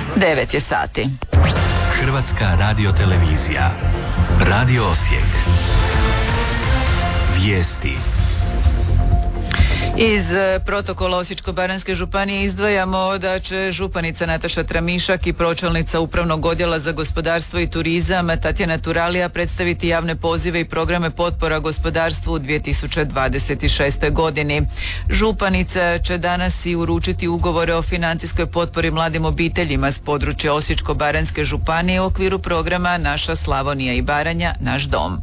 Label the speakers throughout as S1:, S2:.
S1: 9 je sati.
S2: Hrvatska radiotelevizija. Radio Osijek. Vijesti.
S1: Iz protokola Osječko-baranjske županije izdvajamo da će županica Nataša Tramišak i pročelnica Upravnog odjela za gospodarstvo i turizam Tatjana Turalija predstaviti javne pozive i programe potpora gospodarstvu u 2026. godini. Županica će danas i uručiti ugovore o financijskoj potpori mladim obiteljima s područja Osječko-baranjske županije u okviru programa Naša Slavonija i Baranja, naš dom.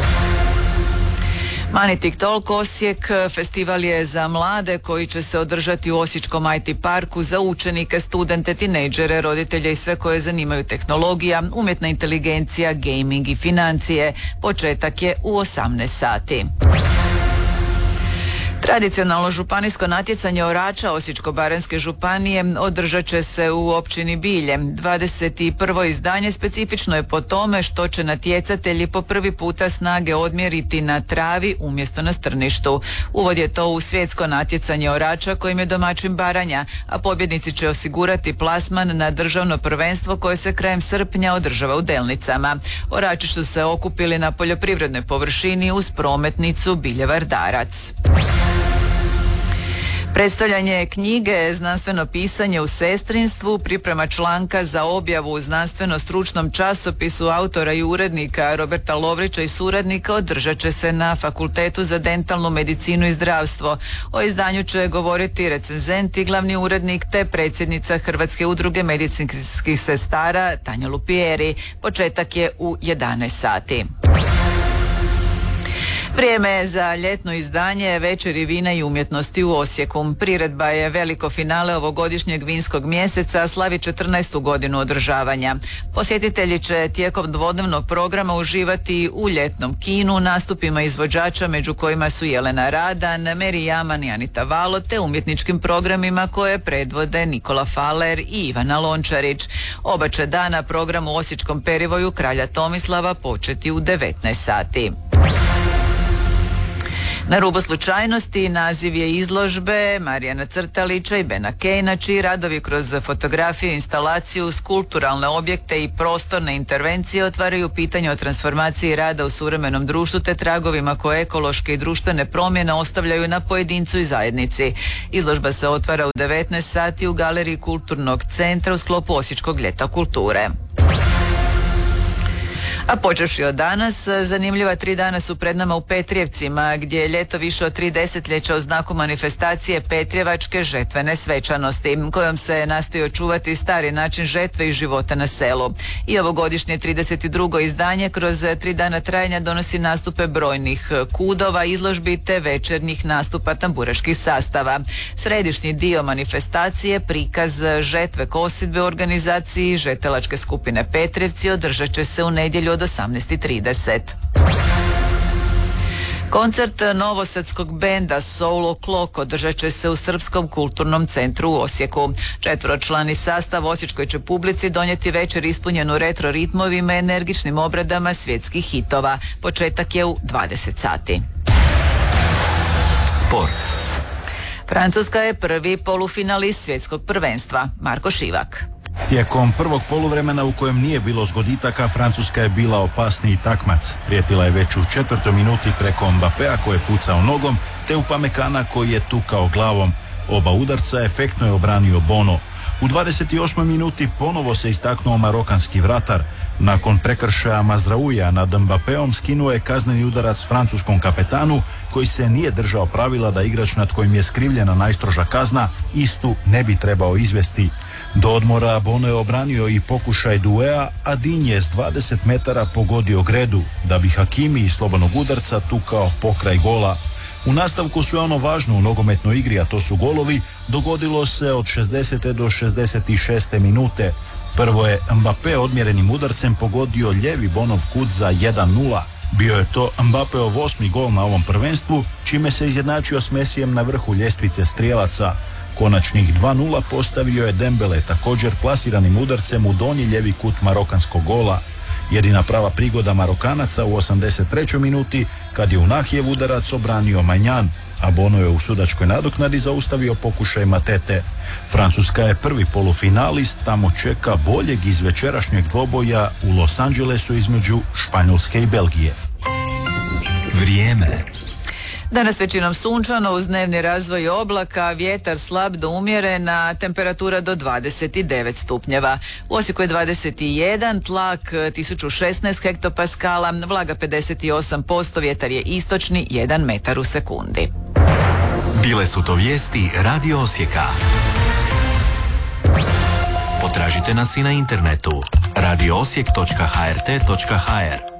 S1: Mani TikTok Osijek festival je za mlade koji će se održati u Osječkom IT parku za učenike, studente, tinejdžere, roditelje i sve koje zanimaju tehnologija, umjetna inteligencija, gaming i financije. Početak je u 18 sati. Tradicionalno županijsko natjecanje orača Osječko-baranjske županije održat će se u općini Bilje. 21. izdanje specifično je po tome što će natjecatelji po prvi puta snage odmjeriti na travi umjesto na strništu. Uvod je to u svjetsko natjecanje orača kojim je domaćin Baranja, a pobjednici će osigurati plasman na državno prvenstvo koje se krajem srpnja održava u Delnicama. Orači su se okupili na poljoprivrednoj površini uz prometnicu Bilje-Vardarac. Predstavljanje knjige Znanstveno pisanje u sestrinstvu, priprema članka za objavu u znanstveno-stručnom časopisu autora i urednika Roberta Lovrića i suradnika održat će se na Fakultetu za dentalnu medicinu i zdravstvo. O izdanju će govoriti recenzent i glavni urednik te predsjednica Hrvatske udruge medicinskih sestara Tanja Lupieri. Početak je u 11 sati. Vrijeme za ljetno izdanje Večeri vina i umjetnosti u Osijeku. Priredba je veliko finale ovogodišnjeg vinskog mjeseca, slavi 14. godinu održavanja. Posjetitelji će tijekom dvodnevnog programa uživati u ljetnom kinu, nastupima izvođača među kojima su Jelena Radan, Meri Jaman i Anita Valo, te umjetničkim programima koje predvode Nikola Faler i Ivana Lončarić. Oba će dana program u Osječkom perivoju Kralja Tomislava početi u 19 sati. Na rubu slučajnosti naziv je izložbe Marijana Crtalića i Bena Kejna, čiji radovi kroz fotografiju, instalaciju, skulpturalne objekte i prostorne intervencije otvaraju pitanje o transformaciji rada u suvremenom društvu te tragovima koje ekološke i društvene promjene ostavljaju na pojedincu i zajednici. Izložba se otvara u 19 sati u Galeriji Kulturnog centra u sklopu Osječkog ljeta kulture. A počevši od danas, zanimljiva 3 dana su pred nama u Petrijevcima, gdje je ljeto više od 3 desetljeća u znaku manifestacije Petrjevačke žetvene svečanosti, kojom se nastoji očuvati stari način žetve i života na selu. I ovogodišnje 32. izdanje kroz 3 dana trajanja donosi nastupe brojnih kudova, izložbi te večernjih nastupa tamburaških sastava. Središnji dio manifestacije, prikaz žetve kosidbe u organizaciji Žetelačke skupine Petrijevci, održat će se u nedjelju od 18:30. Koncert novosadskog benda Soul O'Clock održat će se u Srpskom kulturnom centru u Osijeku. 4-člani sastav osječkoj će publici donijeti večer ispunjenu retro ritmovima i energičnim obradama svjetskih hitova. Početak je u 20 sati.
S2: Sport.
S1: Francuska je prvi polufinalist svjetskog prvenstva. Marko Šivak.
S3: Tijekom prvog poluvremena u kojem nije bilo zgoditaka, Francuska je bila opasniji takmac. Prijetila je već u 4. minuti preko Mbappéa koji je pucao nogom, te Upamecana koji je tukao glavom. Oba udarca efektno je obranio Bono. U 28. minuti ponovo se istaknuo marokanski vratar. Nakon prekršaja Mazraouija nad Mbappéom skinuo je kazneni udarac francuskom kapetanu koji se nije držao pravila da igrač nad kojim je skrivljena najstroža kazna istu ne bi trebao izvesti. Do odmora Bono je obranio i pokušaj Douéa, a Digne je s 20 metara pogodio gredu, da bi Hakimi iz slobodnog udarca tukao pokraj gola. U nastavku sve ono važno u nogometnoj igri, a to su golovi, dogodilo se od 60. do 66. minute. Prvo je Mbappé odmjerenim udarcem pogodio lijevi Bonov kut za 1:0. Bio je to Mbappéov 8. gol na ovom prvenstvu, čime se izjednačio s Mesijem na vrhu ljestvice strijelaca. Konačnih 2:0 postavio je Dembele također plasiranim udarcem u donji lijevi kut marokanskog gola. Jedina prava prigoda Marokanaca u 83. minuti kad je Unahijev udarac obranio Manjan, a Bono je u sudačkoj nadoknadi zaustavio pokušaj Matete. Francuska je prvi polufinalist, tamo čeka boljeg iz večerašnjeg dvoboja u Los Angelesu između Španjolske i Belgije.
S2: Vrijeme.
S1: Danas većinom sunčano uz dnevni razvoj oblaka, vjetar slab do umjerena, temperatura do 29 stupnjeva. U Osijeku je 21, tlak 1016 hektopaskala, vlaga 58%, vjetar je istočni 1 metar u sekundi.
S2: Bile su to vijesti Radio Osijeka. Potražite nas i na internetu radioosijek.hrt.hr.